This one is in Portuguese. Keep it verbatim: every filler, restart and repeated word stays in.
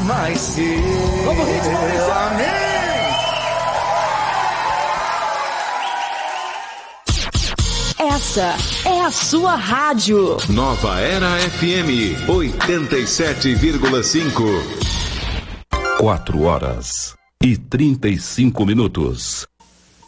vai ser. Vamos, ritmo, Amém. Essa é a sua rádio. Nova Era F M, oitenta e sete vírgula cinco. Quatro horas e trinta e cinco minutos.